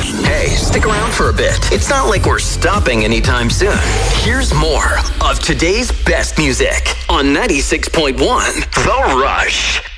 Hey, stick around for a bit. It's not like we're stopping anytime soon. Here's more of today's best music on 96.1 The Rush.